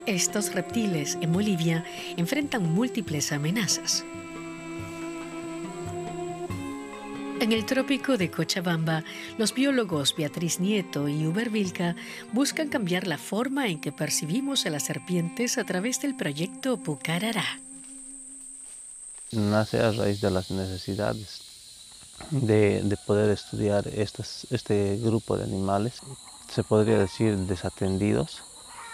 Estos reptiles en Bolivia enfrentan múltiples amenazas. En el trópico de Cochabamba, los biólogos Beatriz Nieto y Uber Vilca buscan cambiar la forma en que percibimos a las serpientes a través del proyecto Pucarará. Nace a raíz de las necesidades de poder estudiar este grupo de animales, se podría decir desatendidos,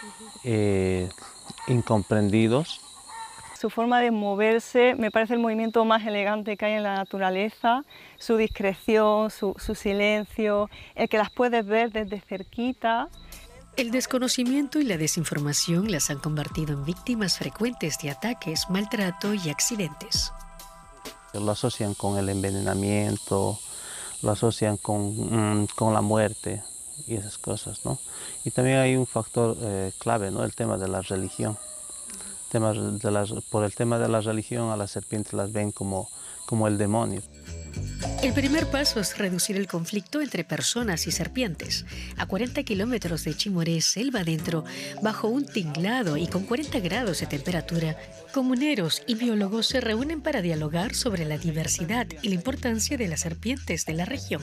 incomprendidos. Su forma de moverse me parece el movimiento más elegante que hay en la naturaleza, su discreción, su silencio, el que las puedes ver desde cerquita. El desconocimiento y la desinformación las han convertido en víctimas frecuentes de ataques, maltrato y accidentes. Lo asocian con el envenenamiento, lo asocian con la muerte y esas cosas, ¿no? Y también hay un factor clave, ¿no? El tema de la religión. Por el tema de la religión a las serpientes las ven como el demonio. El primer paso es reducir el conflicto entre personas y serpientes. A 40 kilómetros de Chimoré, selva adentro, bajo un tinglado y con 40 grados de temperatura, comuneros y biólogos se reúnen para dialogar sobre la diversidad y la importancia de las serpientes de la región.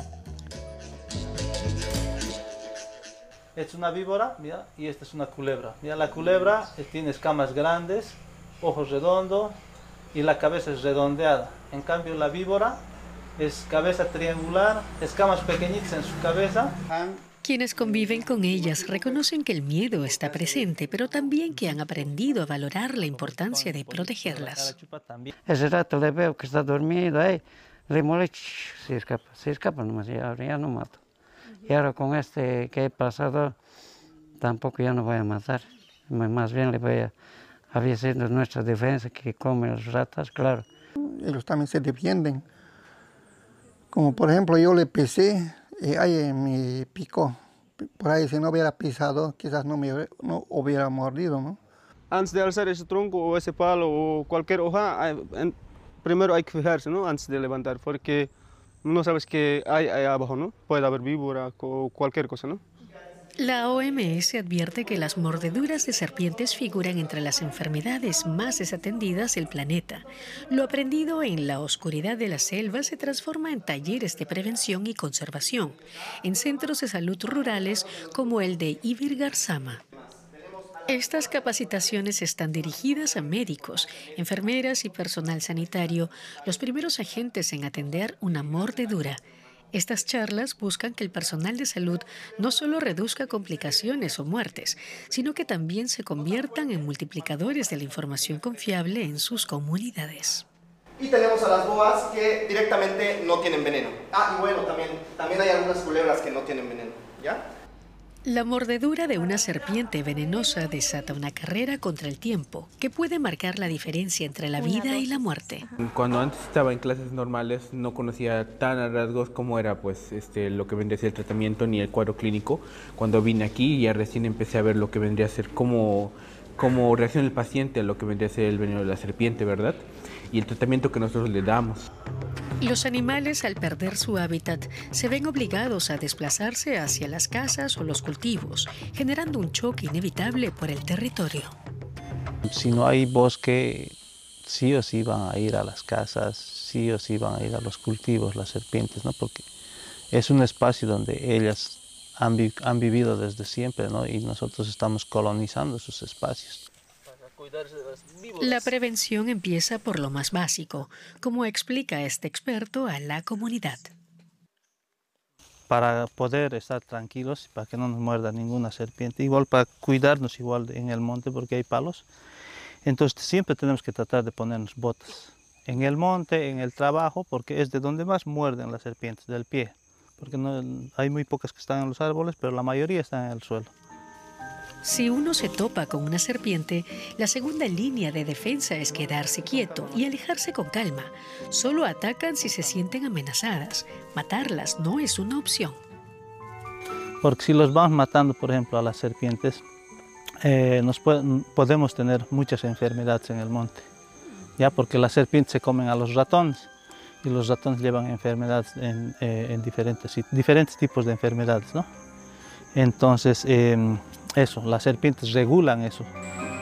Esta es una víbora, mira, y esta es una culebra. Mira, la culebra tiene escamas grandes, ojos redondos y la cabeza es redondeada. En cambio la víbora es cabeza triangular, escamas pequeñitas en su cabeza. Quienes conviven con ellas reconocen que el miedo está presente, pero también que han aprendido a valorar la importancia de protegerlas. Ese rato le veo que está dormido, le molesto, se escapa nomás, ya no mato. Y ahora con este que he pasado, tampoco ya no voy a matar. Más bien le voy a haciendo nuestra defensa, que come las ratas, claro. Ellos también se defienden. Como por ejemplo yo le pisé, ahí me picó. Por ahí si no hubiera pisado, quizás no hubiera mordido, ¿no? Antes de alzar ese tronco o ese palo o cualquier hoja, primero hay que fijarse, ¿no? Antes de levantar, porque no sabes qué hay ahí abajo, ¿no? Puede haber víbora o cualquier cosa, ¿no? La OMS advierte que las mordeduras de serpientes figuran entre las enfermedades más desatendidas del planeta. Lo aprendido en la oscuridad de la selva se transforma en talleres de prevención y conservación, en centros de salud rurales como el de Ibirgarzama. Estas capacitaciones están dirigidas a médicos, enfermeras y personal sanitario, los primeros agentes en atender una mordedura. Estas charlas buscan que el personal de salud no solo reduzca complicaciones o muertes, sino que también se conviertan en multiplicadores de la información confiable en sus comunidades. Y tenemos a las boas que directamente no tienen veneno. Y bueno, también hay algunas culebras que no tienen veneno, ¿ya? La mordedura de una serpiente venenosa desata una carrera contra el tiempo que puede marcar la diferencia entre la vida y la muerte. Cuando antes estaba en clases normales no conocía tan a rasgos cómo era lo que vendría a ser el tratamiento ni el cuadro clínico. Cuando vine aquí ya recién empecé a ver lo que vendría a ser cómo reacciona el paciente a lo que vendría a ser el veneno de la serpiente, ¿verdad? Y el tratamiento que nosotros le damos. Los animales, al perder su hábitat, se ven obligados a desplazarse hacia las casas o los cultivos, generando un choque inevitable por el territorio. Si no hay bosque, sí o sí van a ir a las casas, sí o sí van a ir a los cultivos, las serpientes, ¿no? Porque es un espacio donde ellas han vivido desde siempre, ¿no? Y nosotros estamos colonizando esos espacios. La prevención empieza por lo más básico, como explica este experto a la comunidad. Para poder estar tranquilos, para que no nos muerda ninguna serpiente, igual para cuidarnos igual en el monte porque hay palos, entonces siempre tenemos que tratar de ponernos botas. En el monte, en el trabajo, porque es de donde más muerden las serpientes, del pie, porque hay muy pocas que están en los árboles, pero la mayoría están en el suelo. Si uno se topa con una serpiente, la segunda línea de defensa es quedarse quieto y alejarse con calma. Solo atacan si se sienten amenazadas. Matarlas no es una opción. Porque si los vamos matando, por ejemplo, a las serpientes, podemos tener muchas enfermedades en el monte. ¿Ya? Porque las serpientes se comen a los ratones y los ratones llevan enfermedades en diferentes tipos de enfermedades, ¿no? Entonces, las serpientes regulan eso.